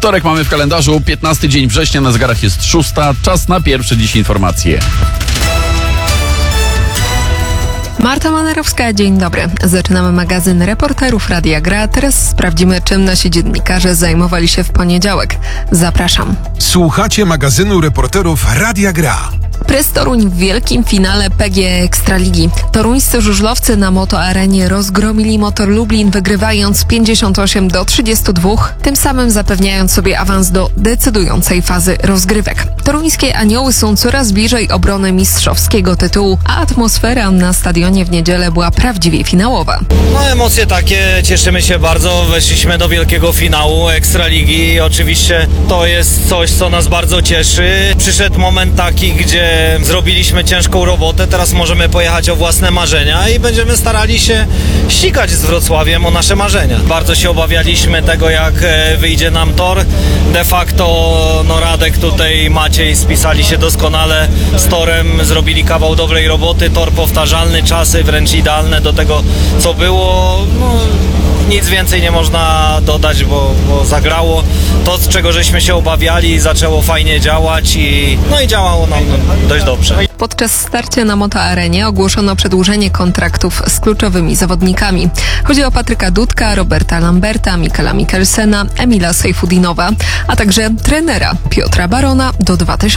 Wtorek mamy w kalendarzu, 15 dzień września, na zegarach jest 6. Czas na pierwsze dziś informacje. Marta Manerowska, dzień dobry. Zaczynamy magazyn Reporterów Radia Gra. Teraz sprawdzimy, czym nasi dziennikarze zajmowali się w poniedziałek. Zapraszam. Słuchacie magazynu Reporterów Radia Gra. Press Toruń w wielkim finale PGE Ekstraligi. Toruńscy żużlowcy na motoarenie rozgromili Motor Lublin, wygrywając 58-32, tym samym zapewniając sobie awans do decydującej fazy rozgrywek. Toruńskie Anioły są coraz bliżej obrony mistrzowskiego tytułu, a atmosfera na stadionie w niedzielę była prawdziwie finałowa. No emocje takie, cieszymy się bardzo, weszliśmy do wielkiego finału Ekstraligi. Oczywiście to jest coś, co nas bardzo cieszy. Przyszedł moment taki, gdzie zrobiliśmy ciężką robotę, teraz możemy pojechać o własne marzenia i będziemy starali się ścigać z Wrocławiem o nasze marzenia. Bardzo się obawialiśmy tego, jak wyjdzie nam tor. De facto Radek tutaj, Maciej spisali się doskonale z torem, zrobili kawał dobrej roboty, tor powtarzalny, czasy wręcz idealne do tego, co było. Nic więcej nie można dodać, bo zagrało. To, z czego żeśmy się obawiali, zaczęło fajnie działać i działało nam dość dobrze. Podczas starcia na motoarenie ogłoszono przedłużenie kontraktów z kluczowymi zawodnikami. Chodzi o Patryka Dudka, Roberta Lamberta, Mikela Mikkelsena, Emila Sejfudinowa, a także trenera Piotra Barona do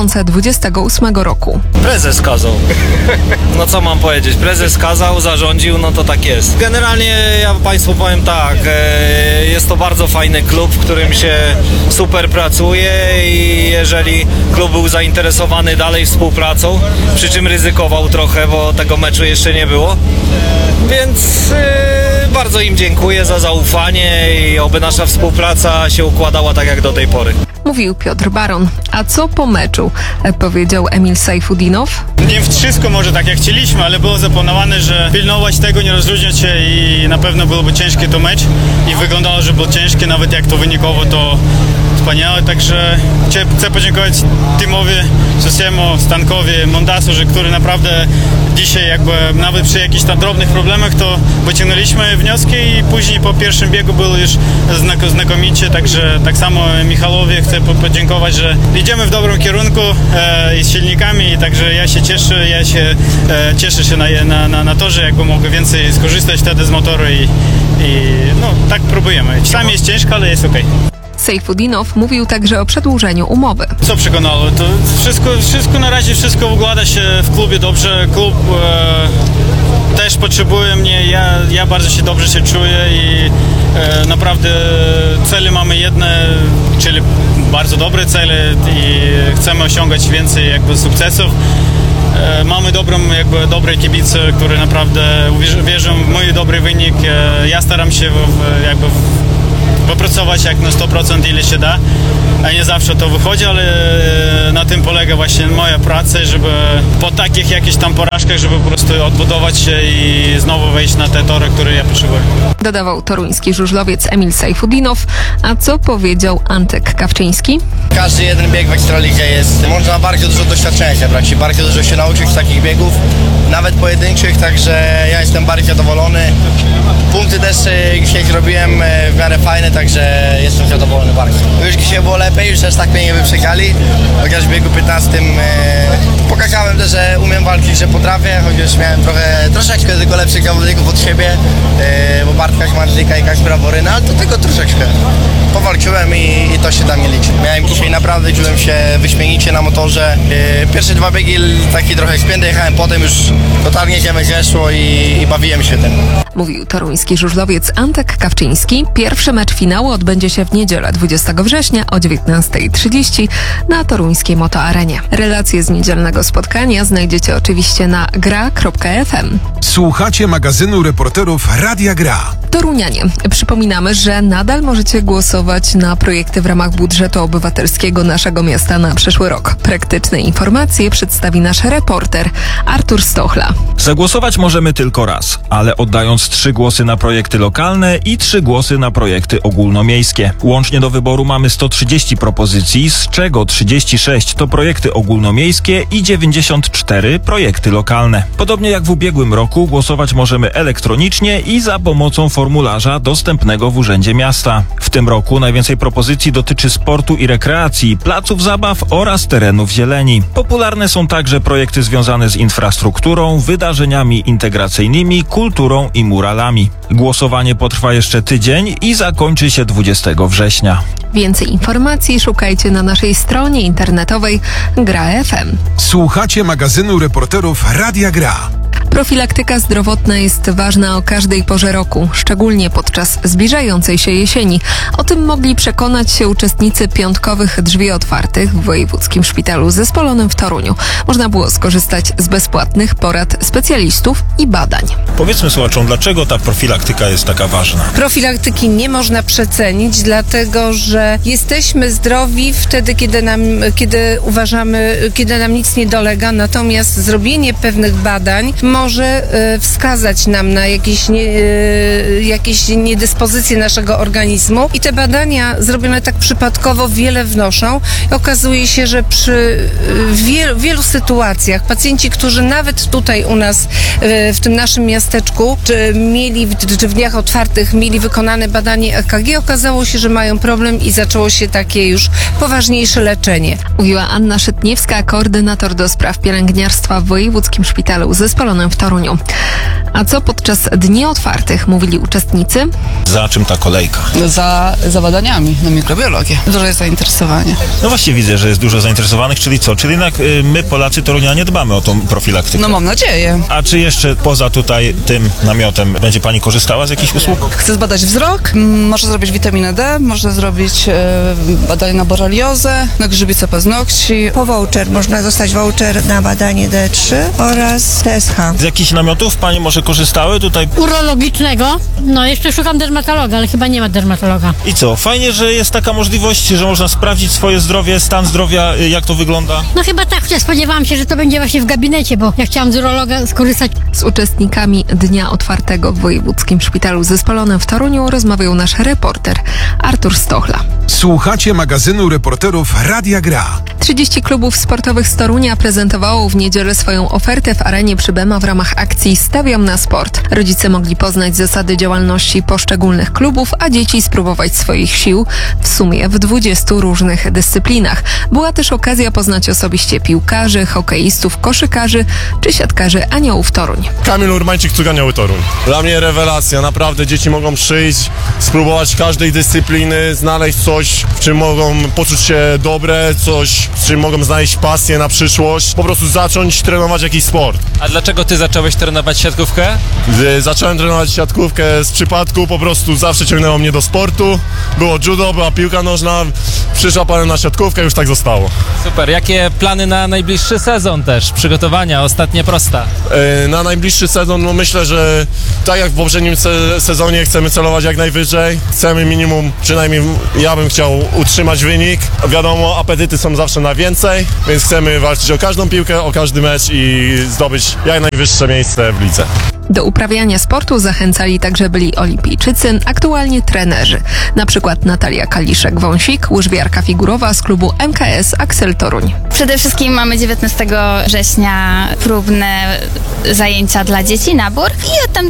2028 roku. Prezes kazał. No co mam powiedzieć? Prezes kazał, zarządził, to tak jest. Generalnie ja Państwu powiem tak, jest to bardzo fajny klub, w którym się super pracuje i jeżeli klub był zainteresowany dalej współpracą, przy czym ryzykował trochę, bo tego meczu jeszcze nie było, więc bardzo im dziękuję za zaufanie i oby nasza współpraca się układała tak jak do tej pory. Mówił Piotr Baron. A co po meczu powiedział Emil Sejfudinow? Nie wszystko może tak jak chcieliśmy, ale było zaplanowane, że pilnować tego, nie rozluźniać się i na pewno byłby ciężki to mecz i wyglądało, że był ciężki, nawet jak to wynikowo to wspaniałe, także chcę podziękować teamowi, Sosiemu, Stankowi, Mondasu, który naprawdę dzisiaj nawet przy jakichś tam drobnych problemach to wyciągnęliśmy wnioski i później po pierwszym biegu było już znakomicie, także tak samo Michalowi chcę podziękować, że idziemy w dobrym kierunku i z silnikami, także ja się cieszę się na to, że mogę więcej skorzystać wtedy z motoru i tak próbujemy. Czasami jest ciężko, ale jest okej. Sejfudinow mówił także o przedłużeniu umowy. Co przekonało? To wszystko na razie układa się w klubie dobrze. Klub też potrzebuje mnie. Ja bardzo się dobrze czuję i naprawdę cele mamy jedne, czyli bardzo dobre cele i chcemy osiągać więcej sukcesów. Mamy dobre kibice, które naprawdę wierzą w mój dobry wynik. Ja staram się popracować jak na 100% ile się da, a nie zawsze to wychodzi, ale na tym polega właśnie moja praca, żeby po takich jakichś tam porażkach, żeby po prostu odbudować się i znowu wejść na te tory, które ja potrzebuję. Dodawał toruński żużlowiec Emil Sejfudinow. A co powiedział Antek Kawczyński? Każdy jeden bieg w Ekstralidze można bardzo dużo doświadczenia zebrać i bardzo dużo się nauczyć z takich biegów, nawet pojedynczych, także ja jestem bardzo zadowolony. Punkty też dzisiaj zrobiłem w miarę fajne, także jestem zadowolony bardzo. Już dzisiaj było lepiej, już też tak mnie nie wyprzekali, chociaż w biegu 15 pokazałem też, że umiem walczyć, że potrafię, chociaż miałem troszeczkę tylko lepszych zawodników od siebie, bo Bartka Szmarzyka i Kacpra Boryna, ale to tylko troszeczkę. Powalczyłem i to się dla mnie liczy. Miałem dzisiaj naprawdę, czułem się wyśmienicie na motorze. Pierwsze dwa biegi taki trochę spięty jechałem, potem już totalnie ziemię zeszło i bawiłem się tym. Mówił toruński żużlowiec Antek Kawczyński. Pierwszy mecz finału odbędzie się w niedzielę 20 września o 19:30 na toruńskiej motoarenie. Relacje z niedzielnego spotkania znajdziecie oczywiście na gra.fm. Słuchacie magazynu Reporterów Radia Gra. Torunianie, przypominamy, że nadal możecie głosować na projekty w ramach budżetu obywatelskiego naszego miasta na przyszły rok. Praktyczne informacje przedstawi nasz reporter Artur Stochla. Zagłosować możemy tylko raz, ale oddając 3 głosy na projekty lokalne i 3 głosy na projekty ogólnomiejskie. Łącznie do wyboru mamy 130 propozycji, z czego 36 to projekty ogólnomiejskie i 94 projekty lokalne. Podobnie jak w ubiegłym roku głosować możemy elektronicznie i za pomocą formularza dostępnego w Urzędzie Miasta. W tym roku najwięcej propozycji dotyczy dotyczy sportu i rekreacji, placów zabaw oraz terenów zieleni. Popularne są także projekty związane z infrastrukturą, wydarzeniami integracyjnymi, kulturą i muralami. Głosowanie potrwa jeszcze tydzień i zakończy się 20 września. Więcej informacji szukajcie na naszej stronie internetowej Gra FM. Słuchacie magazynu reporterów Radia Gra. Profilaktyka zdrowotna jest ważna o każdej porze roku, szczególnie podczas zbliżającej się jesieni. O tym mogli przekonać się uczestnicy piątkowych drzwi otwartych w Wojewódzkim Szpitalu Zespolonym w Toruniu. Można było skorzystać z bezpłatnych porad specjalistów i badań. Powiedzmy słuchaczom, dlaczego ta profilaktyka jest taka ważna? Profilaktyki nie można przecenić, dlatego że jesteśmy zdrowi wtedy, kiedy nam nic nie dolega, natomiast zrobienie pewnych badań może wskazać nam na jakieś niedyspozycje naszego organizmu i te badania zrobione tak przypadkowo wiele wnoszą. Okazuje się, że przy wielu sytuacjach pacjenci, którzy nawet tutaj u nas w tym naszym miasteczku czy w dniach otwartych mieli wykonane badanie EKG, okazało się, że mają problem i zaczęło się takie już poważniejsze leczenie. Mówiła Anna Szytniewska, koordynator do spraw pielęgniarstwa w Wojewódzkim Szpitalu Zespolonym w Toruniu. A co podczas dni otwartych mówili uczestnicy? Za czym ta kolejka? Za badaniami na mikrobiologię. Duże jest zainteresowanie. No właśnie widzę, że jest dużo zainteresowanych, czyli co? Czyli jednak my, Polacy, Torunianie, dbamy o tą profilaktykę. No mam nadzieję. A czy jeszcze poza tutaj tym namiotem będzie pani korzystała z jakichś usług? Chcę zbadać wzrok, może zrobić witaminę D, można zrobić badanie na boreliozę, na grzybicę paznokci. Po voucher można dostać voucher na badanie D3 oraz TSH. Z jakichś namiotów pani może korzystały tutaj? Urologicznego. No jeszcze szukam dermatologa, ale chyba nie ma dermatologa. I co? Fajnie, że jest taka możliwość, że można sprawdzić swoje zdrowie, stan zdrowia, jak to wygląda? No chyba tak, chociaż spodziewałam się, że to będzie właśnie w gabinecie, bo ja chciałam z urologa skorzystać. Z uczestnikami Dnia Otwartego w Wojewódzkim Szpitalu Zespolonym w Toruniu rozmawiał nasz reporter Artur Stochla. Słuchacie magazynu reporterów Radia Gra. 30 klubów sportowych z Torunia prezentowało w niedzielę swoją ofertę w arenie Przybema w ramach akcji Stawiam na sport. Rodzice mogli poznać zasady działalności poszczególnych klubów, a dzieci spróbować swoich sił w sumie w 20 różnych dyscyplinach. Była też okazja poznać osobiście piłkarzy, hokeistów, koszykarzy czy siatkarzy Aniołów Toruń. Kamil Urbańczyk, Cuganioły Toruń. Dla mnie rewelacja, naprawdę dzieci mogą przyjść, spróbować każdej dyscypliny, znaleźć coś, w czym mogą poczuć się dobre, coś, w czym mogą znaleźć pasję na przyszłość, po prostu zacząć trenować jakiś sport. A dlaczego ty zacząłeś trenować siatkówkę? Zacząłem trenować siatkówkę z przypadku, po prostu zawsze ciągnęło mnie do sportu, było judo, była piłka nożna, przyszła pan na siatkówkę, już tak zostało. Super, jakie plany na najbliższy sezon też, przygotowania, ostatnia prosta? Na najbliższy sezon, no myślę, że tak jak w poprzednim sezonie chcemy celować jak najwyżej, chcemy minimum, przynajmniej ja bym chciał utrzymać wynik. Wiadomo, apetyty są zawsze na więcej, więc chcemy walczyć o każdą piłkę, o każdy mecz i zdobyć jak najwyższe miejsce w lidze. Do uprawiania sportu zachęcali także byli olimpijczycy, aktualnie trenerzy. Na przykład Natalia Kaliszek-Wąsik, łyżwiarka figurowa z klubu MKS Axel Toruń. Przede wszystkim mamy 19 września próbne zajęcia dla dzieci, nabór i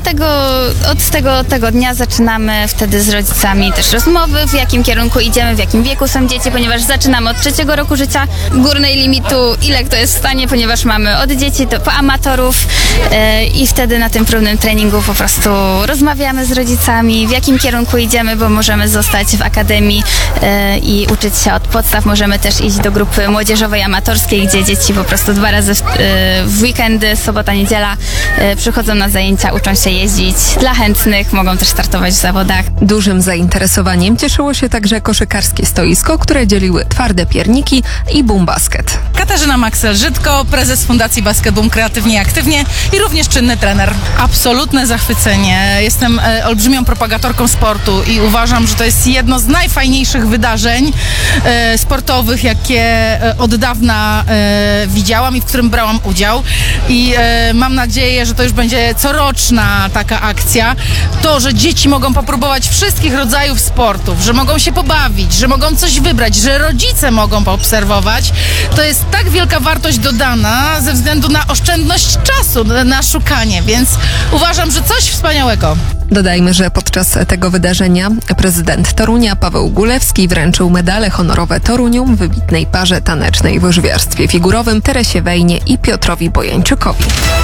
od tego dnia zaczynamy wtedy z rodzicami też rozmowy, w jakim kierunku idziemy, w jakim wieku są dzieci, ponieważ zaczynamy od 3 roku życia, górnej limitu, ile kto jest w stanie, ponieważ mamy od dzieci po amatorów i wtedy na tym próbnym treningu po prostu rozmawiamy z rodzicami, w jakim kierunku idziemy, bo możemy zostać w akademii i uczyć się od podstaw. Możemy też iść do grupy młodzieżowej, amatorskiej, gdzie dzieci po prostu 2 razy w weekendy, sobota, niedziela przychodzą na zajęcia, uczą się jeździć. Dla chętnych mogą też startować w zawodach. Dużym zainteresowaniem cieszyło się także koszykarskie stoisko, które dzieliły twarde pierniki i boom basket. Katarzyna Maksel-Żydko, prezes Fundacji Basketboom Kreatywnie i Aktywnie i również czynny trener. Absolutne zachwycenie. Jestem olbrzymią propagatorką sportu i uważam, że to jest jedno z najfajniejszych wydarzeń sportowych, jakie od dawna widziałam i w którym brałam udział. I mam nadzieję, że to już będzie coroczna taka akcja. To, że dzieci mogą popróbować wszystkich rodzajów sportów, że mogą się pobawić, że mogą coś wybrać, że rodzice mogą poobserwować, to jest tak tak wielka wartość dodana ze względu na oszczędność czasu na szukanie, więc uważam, że coś wspaniałego. Dodajmy, że podczas tego wydarzenia prezydent Torunia Paweł Gulewski wręczył medale honorowe Torunium, wybitnej parze tanecznej w łyżwiarstwie figurowym Teresie Wejnie i Piotrowi Bojańczykowi.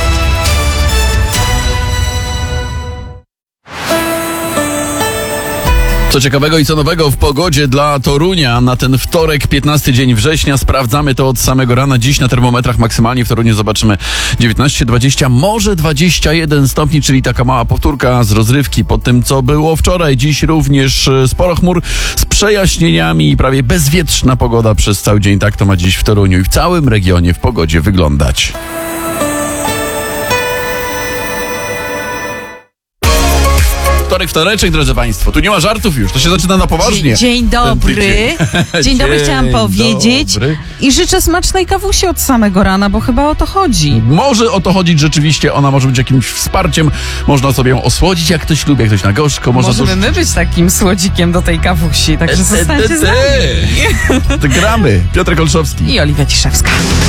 Co ciekawego i co nowego w pogodzie dla Torunia na ten wtorek, 15 dzień września. Sprawdzamy to od samego rana. Dziś na termometrach maksymalnie w Toruniu zobaczymy 19, 20, może 21 stopni, czyli taka mała powtórka z rozrywki po tym, co było wczoraj. Dziś również sporo chmur z przejaśnieniami i prawie bezwietrzna pogoda przez cały dzień. Tak to ma dziś w Toruniu i w całym regionie w pogodzie wyglądać. Wtoreczek, drodzy Państwo. Tu nie ma żartów już, to się zaczyna na poważnie. Dzień dobry. Dzień dobry chciałam powiedzieć. Dobry. I życzę smacznej kawusi od samego rana, bo chyba o to chodzi. Może o to chodzić rzeczywiście, ona może być jakimś wsparciem, można sobie ją osłodzić, jak ktoś lubi, jak ktoś na gorzko. Możemy my być takim słodzikiem do tej kawusi, także zostańcie z nami. Gramy. Piotrek Olszowski i Oliwia Ciszewska.